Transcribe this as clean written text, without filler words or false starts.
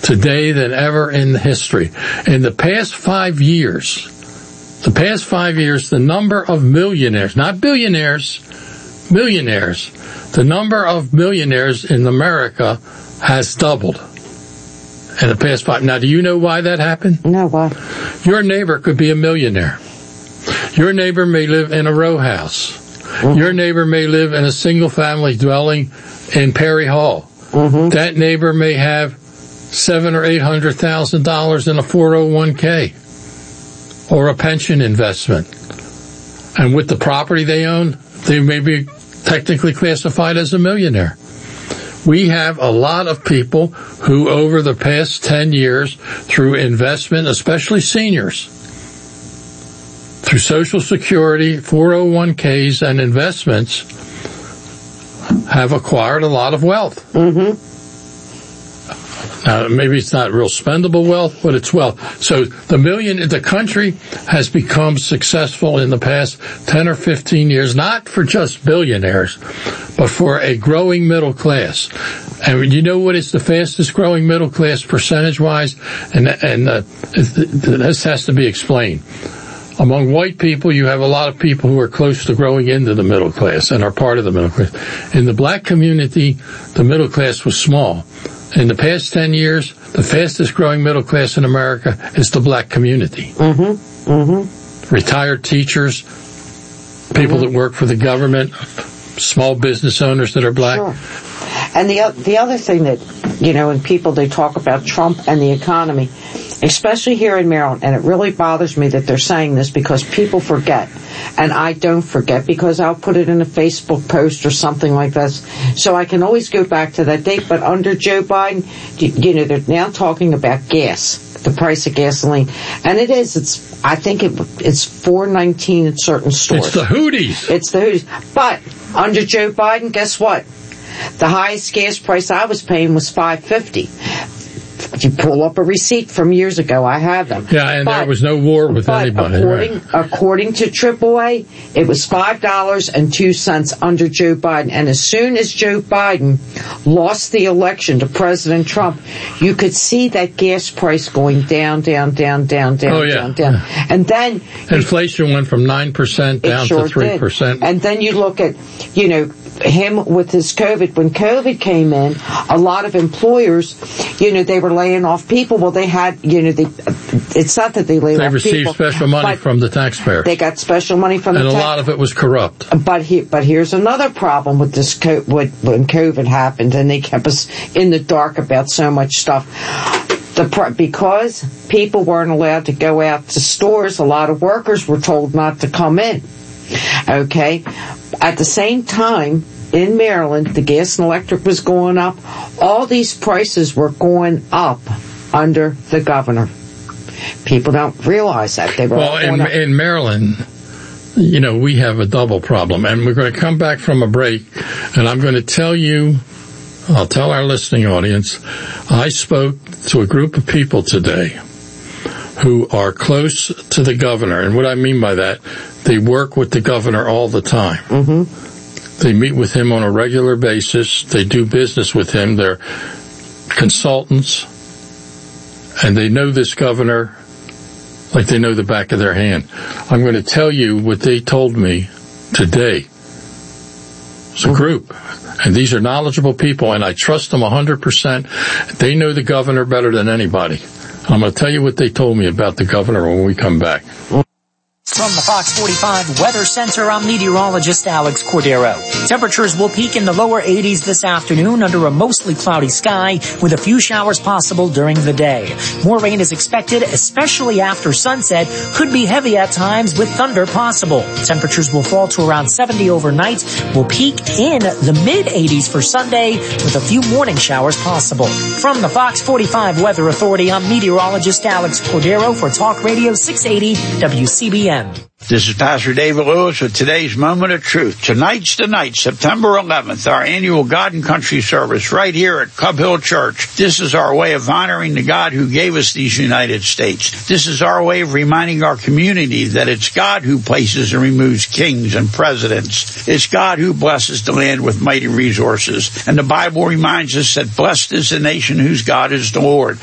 today than ever in history. In the past 5 years, the number of millionaires, not billionaires, millionaires, the number of millionaires in America has doubled in the past 5. Now, do you know why that happened? No, why? Your neighbor could be a millionaire. Your neighbor may live in a row house. Mm-hmm. Your neighbor may live in a single-family dwelling in Perry Hall. Mm-hmm. That neighbor may have $700,000 or $800,000 in a 401k or a pension investment, and with the property they own, they may be technically classified as a millionaire. We have a lot of people who, over the past 10 years, through investment, especially seniors, through Social Security, 401ks, and investments, have acquired a lot of wealth. Mm-hmm. Now, maybe it's not real spendable wealth, but it's wealth. So the country has become successful in the past 10 or 15 years, not for just billionaires, but for a growing middle class. And you know what is the fastest growing middle class percentage-wise? And this has to be explained. Among white people, you have a lot of people who are close to growing into the middle class and are part of the middle class. In the black community, the middle class was small. In the past 10 years, the fastest growing middle class in America is the black community. Mm-hmm. Mm-hmm. Retired teachers, people that work for the government, small business owners that are black. Sure. And the other thing that, when people, they talk about Trump and the economy, especially here in Maryland, and it really bothers me that they're saying this because people forget. And I don't forget because I'll put it in a Facebook post or something like this. So I can always go back to that date. But under Joe Biden, they're now talking about gas, the price of gasoline. And I think it's $4.19 at certain stores. It's the Hooties. But under Joe Biden, guess what? The highest gas price I was paying was $5.50. You pull up a receipt from years ago. I have them. Yeah, and there was no war with anybody. According to AAA, it was $5.02 under Joe Biden. And as soon as Joe Biden lost the election to President Trump, you could see that gas price going down, down. And then inflation went from 9% down to 3%. And then you look at, him with his COVID. When COVID came in, a lot of employers, they were laying off people. Well, they had, it's not that they laid off people. They received special money from the taxpayers. They got special money from the taxpayers. And a lot of it was corrupt. But here's another problem with this, when COVID happened, and they kept us in the dark about so much stuff. Because people weren't allowed to go out to stores, a lot of workers were told not to come in. Okay? At the same time, in Maryland, the gas and electric was going up. All these prices were going up under the governor. People don't realize that. They were in Maryland, we have a double problem. And we're going to come back from a break, and I'm going to I'll tell our listening audience, I spoke to a group of people today who are close to the governor. And what I mean by that, they work with the governor all the time. Mm-hmm. They meet with him on a regular basis. They do business with him. They're consultants. And they know this governor like they know the back of their hand. I'm going to tell you what they told me today. It's a group. And these are knowledgeable people, and I trust them 100%. They know the governor better than anybody. I'm going to tell you what they told me about the governor when we come back. From the Fox 45 Weather Center, I'm meteorologist Alex Cordero. Temperatures will peak in the lower 80s this afternoon under a mostly cloudy sky with a few showers possible during the day. More rain is expected, especially after sunset. Could be heavy at times with thunder possible. Temperatures will fall to around 70 overnight. Will peak in the mid-80s for Sunday with a few morning showers possible. From the Fox 45 Weather Authority, I'm meteorologist Alex Cordero for Talk Radio 680 WCBM. This is Pastor David Lewis with today's Moment of Truth. Tonight's the night, September 11th, our annual God and Country service right here at Cub Hill Church. This is our way of honoring the God who gave us these United States. This is our way of reminding our community that it's God who places and removes kings and presidents. It's God who blesses the land with mighty resources. And the Bible reminds us that blessed is the nation whose God is the Lord.